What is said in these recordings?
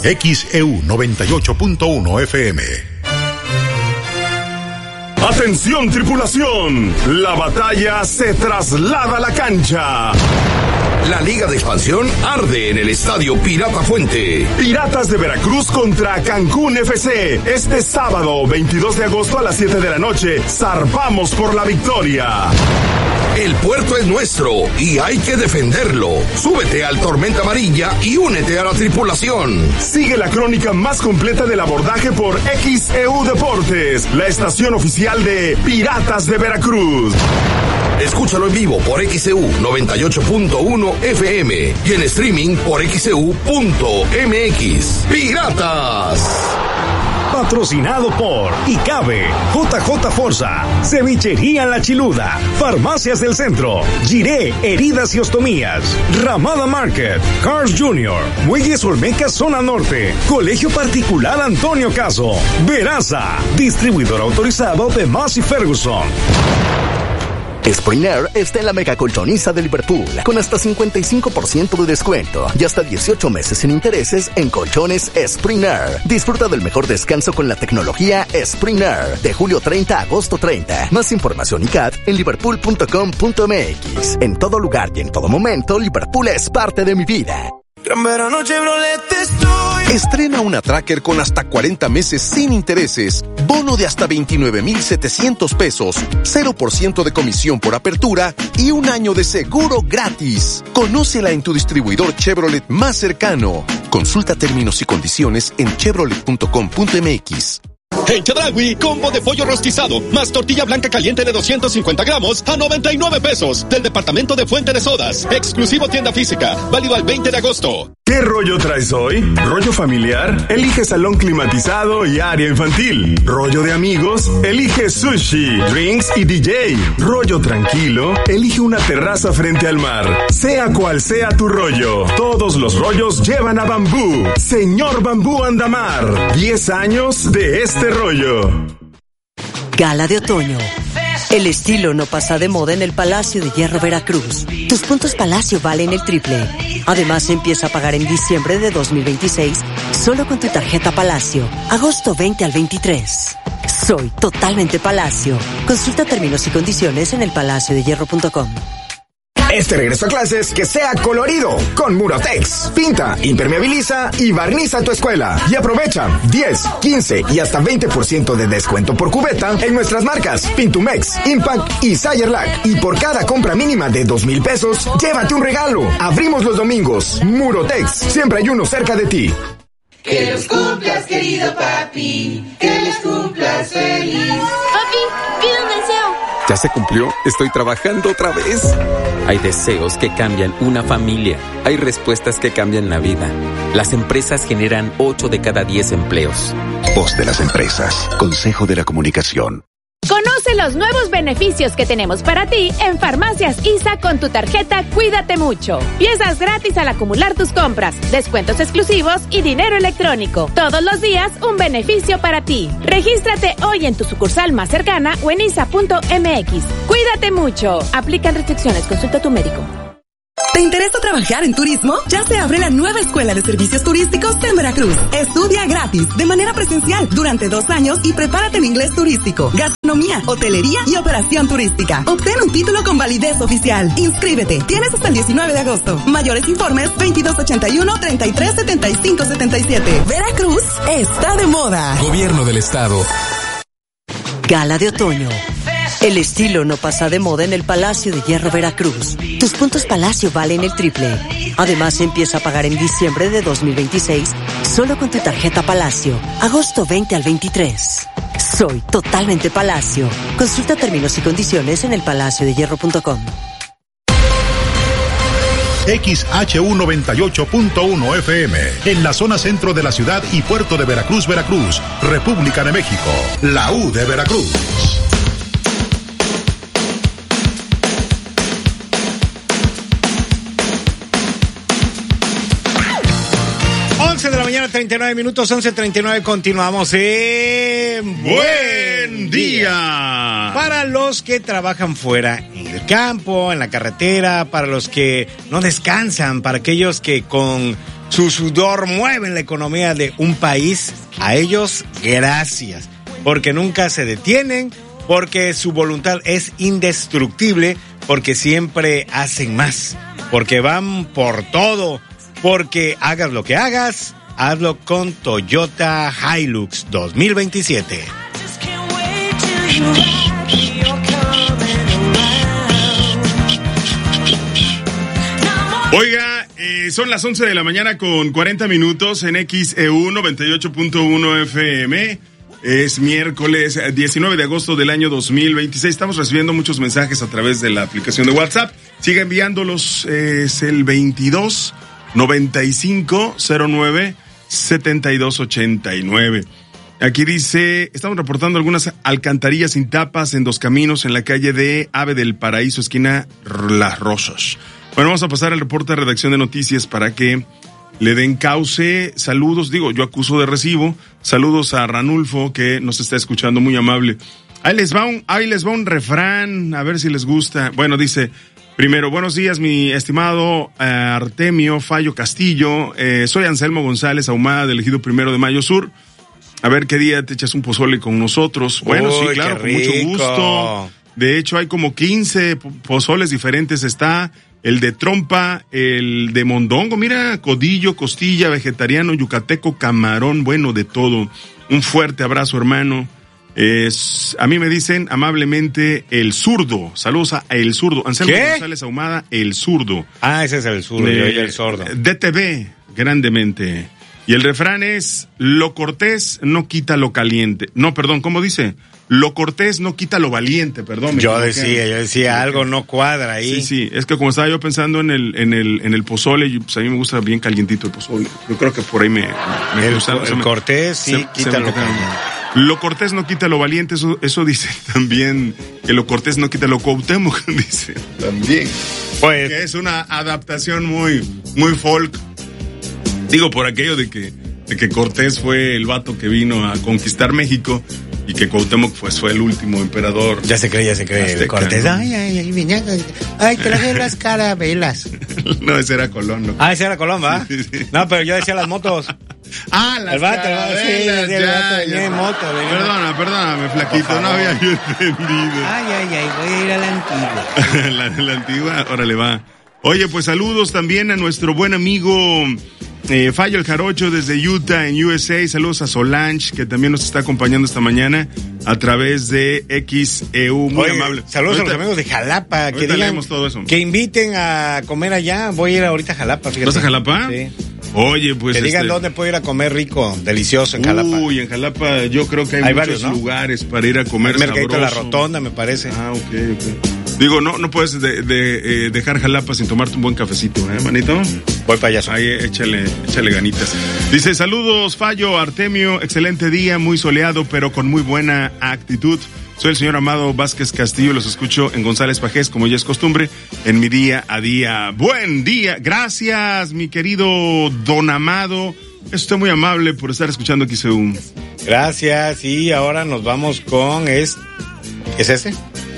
XEU 98.1 FM. ¡Atención, tripulación! La batalla se traslada a la cancha. La Liga de Expansión arde en el Estadio Pirata Fuente. Piratas de Veracruz contra Cancún FC. Este sábado, 22 de agosto a las 7 de la noche. Zarpamos por la victoria. El puerto es nuestro y hay que defenderlo. Súbete al Tormenta Amarilla y únete a la tripulación. Sigue la crónica más completa del abordaje por XEU Deportes, la estación oficial de Piratas de Veracruz. Escúchalo en vivo por XEU 98.1 FM y en streaming por XEU.mx. ¡Piratas! Patrocinado por ICABE, JJ Forza, Cevichería La Chiluda, Farmacias del Centro, Giré, Heridas y Ostomías, Ramada Market, Cars Jr., Muelles Olmeca Zona Norte, Colegio Particular Antonio Caso, Veraza, distribuidor autorizado de Massey Ferguson. Spring Air está en la mega colchoniza de Liverpool, con hasta 55% de descuento y hasta 18 meses sin intereses en colchones Spring Air. Disfruta del mejor descanso con la tecnología Spring Air, de julio 30 a agosto 30. Más información y CAT en liverpool.com.mx. En todo lugar y en todo momento, Liverpool es parte de mi vida. Gran verano Chevrolet estoy. Estrena una Tracker con hasta 40 meses sin intereses, bono de hasta 29,700 pesos, 0% de comisión por apertura y un año de seguro gratis. Conócela en tu distribuidor Chevrolet más cercano. Consulta términos y condiciones en chevrolet.com.mx. En Chedraui, combo de pollo rostizado, más tortilla blanca caliente de 250 gramos a 99 pesos. Del departamento de Fuente de Sodas. Exclusivo tienda física. Válido al 20 de agosto. ¿Qué rollo traes hoy? ¿Rollo familiar? Elige salón climatizado y área infantil. ¿Rollo de amigos? Elige sushi, drinks y DJ. ¿Rollo tranquilo? Elige una terraza frente al mar. Sea cual sea tu rollo, todos los rollos llevan a Bambú. Señor Bambú Andamar, 10 años de este rollo. Gala de otoño. El estilo no pasa de moda en el Palacio de Hierro Veracruz. Tus puntos Palacio valen el triple. Además, empieza a pagar en diciembre de 2026 solo con tu tarjeta Palacio. Agosto 20 al 23. Soy totalmente Palacio. Consulta términos y condiciones en elpalaciodehierro.com. Este regreso a clases que sea colorido con Murotex. Pinta, impermeabiliza y barniza tu escuela. Y aprovecha 10, 15 y hasta 20% de descuento por cubeta en nuestras marcas Pintumex, Impact y Sayerlac. Y por cada compra mínima de 2,000 pesos, llévate un regalo. Abrimos los domingos. Murotex, siempre hay uno cerca de ti. Que los cumplas, querido papi. Que los cumplas feliz. Papi, pide un deseo. ¿Ya se cumplió? Estoy trabajando otra vez. Hay deseos que cambian una familia. Hay respuestas que cambian la vida. Las empresas generan 8 de cada 10 empleos. Voz de las empresas. Consejo de la Comunicación. Conoce los nuevos beneficios que tenemos para ti en Farmacias ISA con tu tarjeta Cuídate Mucho. Piezas gratis al acumular tus compras, descuentos exclusivos y dinero electrónico. Todos los días un beneficio para ti. Regístrate hoy en tu sucursal más cercana o en isa.mx. Cuídate mucho. Aplican restricciones. Consulta a tu médico. ¿Te interesa trabajar en turismo? Ya se abre la nueva Escuela de Servicios Turísticos en Veracruz. Estudia gratis, de manera presencial, durante 2 años y prepárate en inglés turístico, gastronomía, hotelería y operación turística. Obtén un título con validez oficial. Inscríbete. Tienes hasta el 19 de agosto. Mayores informes 2281-337577. Veracruz está de moda. Gobierno del Estado. Gala de otoño. El estilo no pasa de moda en el Palacio de Hierro Veracruz. Tus puntos Palacio valen el triple. Además, empieza a pagar en diciembre de 2026 solo con tu tarjeta Palacio. Agosto 20 al 23. Soy totalmente Palacio. Consulta términos y condiciones en elpalaciodehierro.com. XHU 98.1 FM, en la zona centro de la ciudad y puerto de Veracruz, Veracruz, República de México, la U de Veracruz. 11 de la mañana, 39 minutos, 11:39, continuamos en Buen Día. Para los que trabajan fuera, en el campo, en la carretera, para los que no descansan, para aquellos que con su sudor mueven la economía de un país, a ellos gracias, porque nunca se detienen, porque su voluntad es indestructible, porque siempre hacen más, porque van por todo, porque hagas lo que hagas, hazlo con Toyota Hilux 2027. Oiga, son las 11 de la mañana con 40 minutos en XEU 98.1 FM. Es miércoles 19 de agosto del año 2026. Estamos recibiendo muchos mensajes a través de la aplicación de WhatsApp. Siga enviándolos, es el 22 95 09 72 89. Aquí dice, estamos reportando algunas alcantarillas sin tapas en Dos Caminos en la calle de Ave del Paraíso, esquina Las Rosas. Bueno, vamos a pasar al reporte de redacción de noticias para que le den cauce. Saludos, yo acuso de recibo. Saludos a Ranulfo, que nos está escuchando, muy amable. Ahí les va un refrán, a ver si les gusta. Bueno, dice, primero, buenos días, mi estimado Artemio Fallo Castillo. Soy Anselmo González Ahumada, del Ejido Primero de Mayo Sur. A ver qué día te echas un pozole con nosotros. Bueno, sí, claro, con mucho gusto. De hecho, hay como 15 pozoles diferentes. Está el de trompa, el de mondongo, mira, codillo, costilla, vegetariano, yucateco, camarón, bueno, de todo. Un fuerte abrazo, hermano. A mí me dicen amablemente el zurdo. Saludos a el zurdo. Anselmo González Ahumada, el zurdo. Ah, ese es el zurdo, yo oí el sordo. DTV, grandemente. Y el refrán es, lo cortés no quita lo caliente. No, perdón, ¿cómo dice? Lo cortés no quita lo valiente, perdón. Yo decía, algo no cuadra ahí. Sí, es que como estaba yo pensando en el pozole, pues a mí me gusta bien calientito el pozole. Yo creo que por ahí me gusta. El cortés sí quita lo caliente. Lo cortés no quita lo valiente, eso dice también, que lo cortés no quita lo Cuauhtémoc, dice también. Pues, que es una adaptación muy, muy folk. Digo, por aquello de que Cortés fue el vato que vino a conquistar México y que Cuauhtémoc pues fue el último emperador. Ya se cree. Azteca, Cortés, ¿no? Ay, traje las carabelas. No, ese era Colón, ¿no? Ah, ese era Colón, ¿va? Sí. No, pero yo decía las motos. Ah, las carabelas, ya. Moto, perdóname, flaquito, no había yo entendido. Ay, voy a ir a la antigua. la antigua, órale, va. Oye, pues saludos también a nuestro buen amigo Fallo el Jarocho desde Utah, en USA. Saludos a Solange, que también nos está acompañando esta mañana a través de XEU. Muy amable. Saludos a los amigos de Jalapa, que digan todo eso. Que inviten a comer allá. Voy a ir ahorita a Jalapa, fíjate. ¿Vas a Jalapa? Sí. Oye, pues que digan dónde puedo ir a comer rico, delicioso en Jalapa. Uy, en Jalapa yo creo que hay muchos varios, ¿no? lugares para ir a comer sabroso. El mercadito de la Rotonda, me parece. Ah, ok. Digo, no puedes dejar Jalapa sin tomarte un buen cafecito, manito? Voy payaso. Ahí échale ganitas. Dice, saludos, Fallo, Artemio, excelente día, muy soleado, pero con muy buena actitud. Soy el señor Amado Vázquez Castillo, los escucho en González Pajés, como ya es costumbre, en mi día a día. Buen día, gracias, mi querido Don Amado. Es usted muy amable por estar escuchando XEU. Gracias, y ahora nos vamos con ¿es este?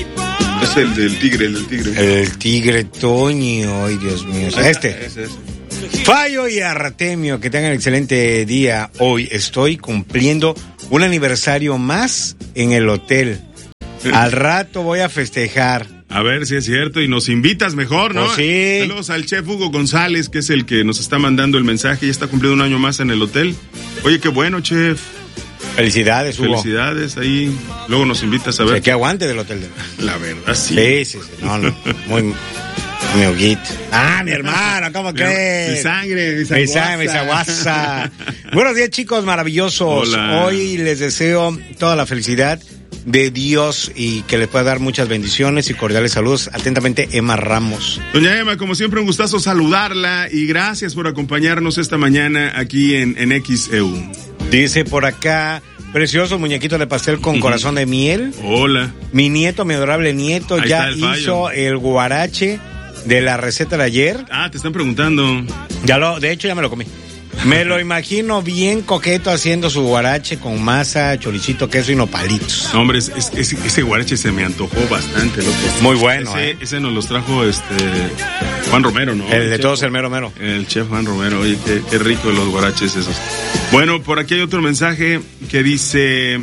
Es el del tigre. El tigre Toño, ay Dios mío. Ese. Fallo y Artemio, que tengan un excelente día. Hoy estoy cumpliendo un aniversario más en el hotel. Al rato voy a festejar. A ver si es cierto, y nos invitas mejor, ¿no? Pues sí. Saludos al chef Hugo González, que es el que nos está mandando el mensaje, ya está cumpliendo un año más en el hotel. Oye, qué bueno, chef. Felicidades, Hugo. Felicidades, ahí. Luego nos invitas a ver. O sea, que aguante del hotel. La verdad, sí. Sí. No, muy... Mi hoguito. Ah, mi hermano, ¿cómo crees? Mi sangre, mi saguaza. Buenos días, chicos maravillosos. Hola. Hoy les deseo toda la felicidad de Dios y que les pueda dar muchas bendiciones y cordiales saludos. Atentamente, Emma Ramos. Doña Emma, como siempre, un gustazo saludarla y gracias por acompañarnos esta mañana aquí en XEU. Dice por acá, precioso muñequito de pastel con corazón de miel. Hola. Mi nieto, mi adorable nieto, ahí ya hizo el guarache de la receta de ayer. Ah, te están preguntando. De hecho ya me lo comí. Me lo imagino bien coqueto haciendo su guarache con masa, choricito, queso y nopalitos. No, hombre, ese guarache se me antojó bastante, loco. Muy bueno, Ese nos los trajo Juan Romero, ¿no? El de todos, el mero mero. El chef Juan Romero. Oye, qué rico los guaraches esos. Bueno, por aquí hay otro mensaje que dice,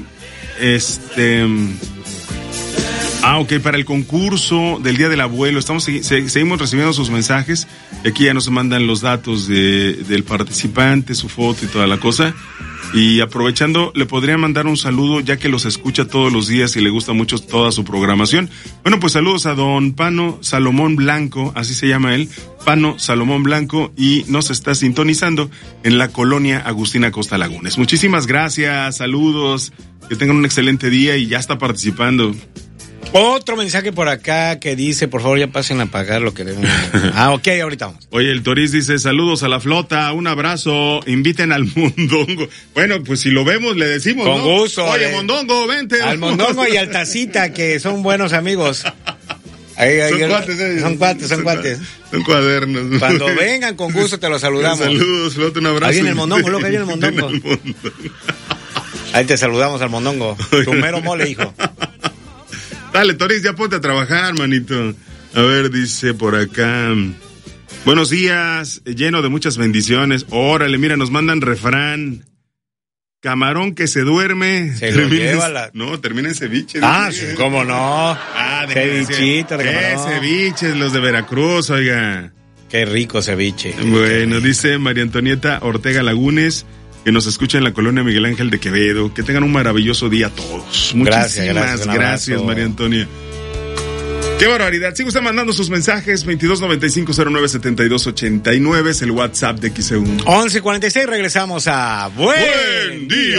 ok, para el concurso del Día del Abuelo, seguimos recibiendo sus mensajes. Aquí ya nos mandan los datos del participante, su foto y toda la cosa. Y aprovechando, le podría mandar un saludo, ya que los escucha todos los días y le gusta mucho toda su programación. Bueno, pues saludos a don Pano Salomón Blanco, así se llama él, Pano Salomón Blanco, y nos está sintonizando en la colonia Agustina Costa Lagunes. Muchísimas gracias, saludos, que tengan un excelente día y ya está participando. Otro mensaje por acá que dice, por favor ya pasen a pagar lo que deben. Ok, ahorita vamos. Oye, el Toriz dice, saludos a la flota, un abrazo, inviten al Mondongo. Bueno, pues si lo vemos le decimos, con gusto. Oye, Mondongo, vente. Al Mondongo y al Tacita, que son buenos amigos. Son cuates. Son cuadernos. Cuando vengan, con gusto te los saludamos. Saludos, flota, un abrazo. Ahí viene el Mondongo, loco, ahí viene el Mondongo. Ahí te saludamos al Mondongo. Tu mero mole, hijo. Dale, Toriz, ya ponte a trabajar, manito. A ver, dice por acá. Buenos días, lleno de muchas bendiciones. Órale, mira, nos mandan refrán. Camarón que se duerme. Termina en ceviche. Sí, cómo no. Cevichito de camarón. Ceviches, los de Veracruz, oiga. Qué rico ceviche. Bueno, dice María Antonieta Ortega Lagunes, que nos escucha en la colonia Miguel Ángel de Quevedo. Que tengan un maravilloso día a todos. Muchísimas gracias, María Antonia. Qué barbaridad. Sigue usted mandando sus mensajes. 2295-097289 es el WhatsApp de XEU. 11:46, regresamos a Buen Día.